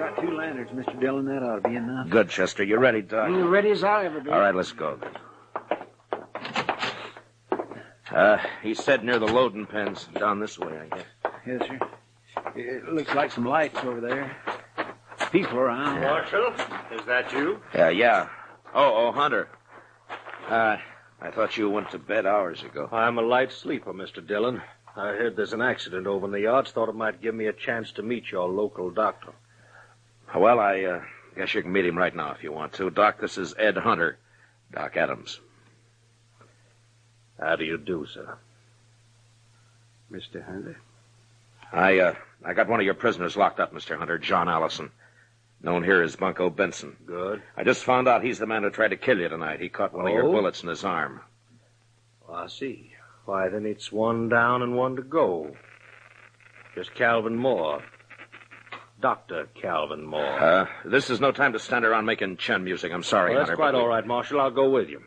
2 lanterns, Mr. Dillon. That ought to be enough. Good, Chester. You ready, Doc? As ready as I'll ever be. All right, let's go then. He said near the loading pens. Down this way, I guess. Yes, sir. It looks like some lights over there. People around. Marshal, is that you? Yeah. Oh, Hunter. I thought you went to bed hours ago. I'm a light sleeper, Mr. Dillon. I heard there's an accident over in the yards. Thought it might give me a chance to meet your local doctor. Well, I guess you can meet him right now if you want to. Doc, this is Ed Hunter. Doc Adams. How do you do, sir? Mr. Hunter? I got one of your prisoners locked up, Mr. Hunter, John Allison. Known here as Bunko Benson. Good. I just found out he's the man who tried to kill you tonight. He caught one of your bullets in his arm. Oh, I see. Why, then it's 1 down and 1 to go. Just Calvin Moore. Dr. Calvin Moore. This is no time to stand around making chin music. I'm sorry, Well, that's Hunter. quite all right, Marshal. I'll go with you.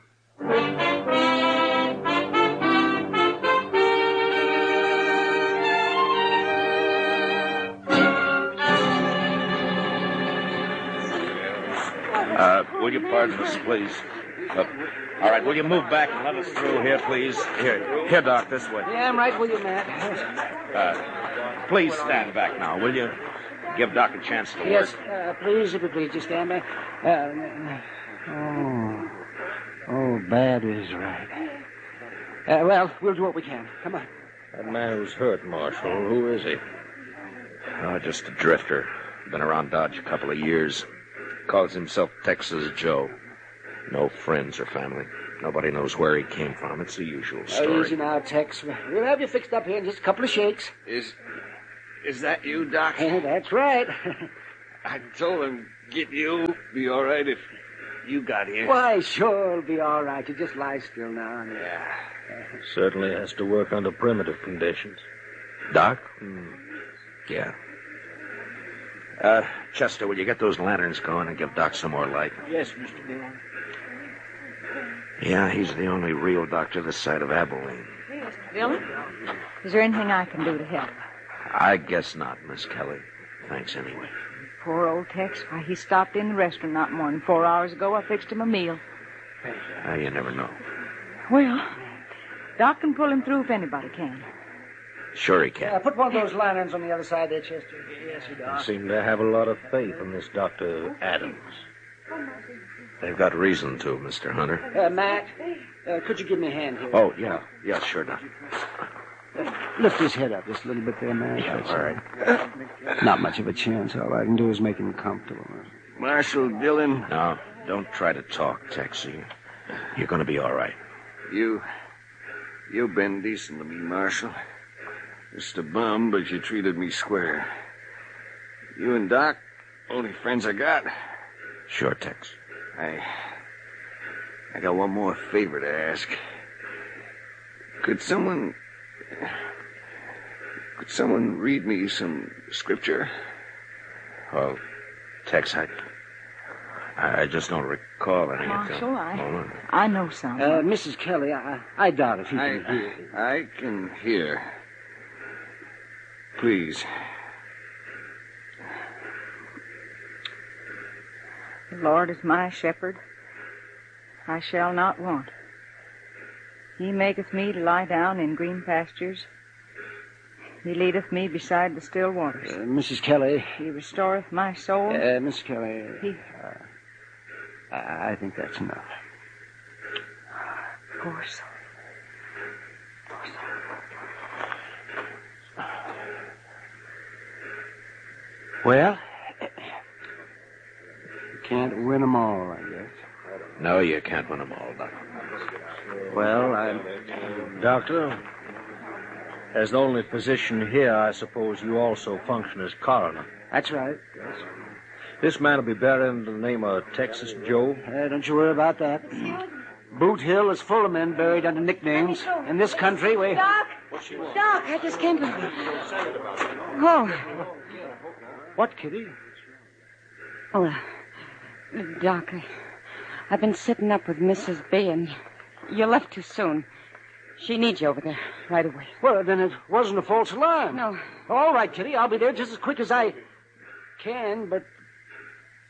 Will you pardon us, please? All right, will you move back and let us through here, please? Here, Doc, this way. Yeah, I'm right with you, Matt. Please stand back now, will you? Give Doc a chance to work. Yes, please, if you please, just stand back. Bad is right. Well, we'll do what we can. Come on. That man who's hurt, Marshal, who is he? Oh, just a drifter. Been around Dodge a couple of years. Calls himself Texas Joe. No friends or family. Nobody knows where he came from. It's the usual story. Oh, easy now, Tex. We'll have you fixed up here in just a couple of shakes. Is that you, Doc? That's right. I told him, get you. Be all right if you got here. Why, sure, it'll be all right. You just lie still now. Yeah. Certainly has to work under primitive conditions. Doc? Yeah. Chester, will you get those lanterns going and give Doc some more light? Yes, Mr. Dillon. Yeah, he's the only real doctor this side of Abilene. Hey, Mr. Dillon, is there anything I can do to help? I guess not, Miss Kelly. Thanks anyway. Poor old Tex. Why, he stopped in the restaurant not more than 4 hours ago. I fixed him a meal. You never know. Well, Doc can pull him through if anybody can. Sure he can. Put one of those lanterns on the other side there, Chester. Yes, you You do. seem to have a lot of faith in this Dr. Adams. They've got reason to, Mr. Hunter. Matt, could you give me a hand here? Oh, yeah. Yeah, sure, Doc. Lift his head up just a little bit there, Matt. Yeah, all right. Not much of a chance. All I can do is make him comfortable. Marshal Dillon, No, don't try to talk, Tex. You're going to be all right. you've been decent to me, Marshal. Just a bum, but you treated me square. You and Doc, only friends I got. Sure, Tex. I got one more favor to ask. Could someone read me some scripture? Well, Tex, I just don't recall any of Marshal, them. I know some. Mrs. Kelly, I doubt if he can hear. I can hear. Please. The Lord is my shepherd. I shall not want. He maketh me to lie down in green pastures. He leadeth me beside the still waters. Mrs. Kelly. He restoreth my soul. Mrs. Kelly. He... I think that's enough. Poor soul. Well, you can't win them all, I guess. No, you can't win them all, Doc. Well, Doctor, as the only physician here, I suppose you also function as coroner. That's right. Yes. This man will be buried in the name of Texas Joe. Don't you worry about that. Boot Hill is full of men buried under nicknames. In this country, we... Doc! Doc, I just came from... Oh. What, Kitty? Oh, Doc, I've been sitting up with Mrs. B, and you left too soon. She needs you over there right away. Well, then it wasn't a false alarm. No. All right, Kitty, I'll be there just as quick as I can, but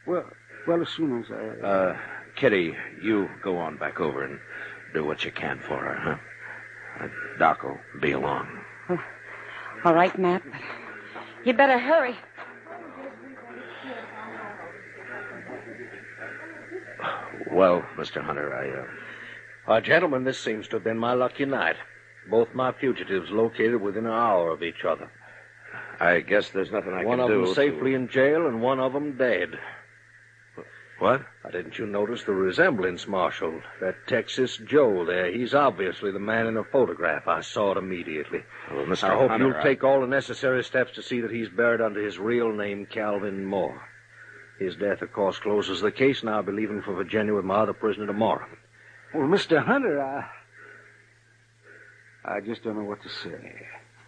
Well, as soon as I... Kitty, you go on back over and do what you can for her, huh? Doc will be along. All right, Matt, but you better hurry. Well, Mr. Hunter, Gentlemen, this seems to have been my lucky night. Both my fugitives located within an hour of each other. I guess there's nothing I one can of do. them safely in jail and one of them dead. What? Didn't you notice the resemblance, Marshal? That Texas Joe there, he's obviously the man in the photograph. I saw it immediately. Well, Mr. I hope Hunter, you'll take all the necessary steps to see that he's buried under his real name, Calvin Moore. His death, of course, closes the case, and I'll be leaving for Virginia with my other prisoner tomorrow. Well, Mr. Hunter, I just don't know what to say.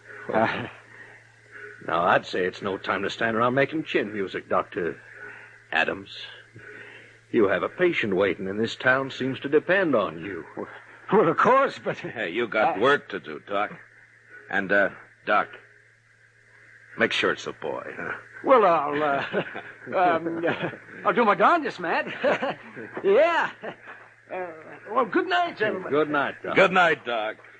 Now, I'd say it's no time to stand around making chin music, Dr. Adams. You have a patient waiting, and this town seems to depend on you. Well, of course, but... Hey, you got work to do, Doc. And, Doc, make sure it's a boy, huh? Well, I'll do my darndest, Matt. Yeah. Well, good night, gentlemen. Good night, Doc. Good night, Doc.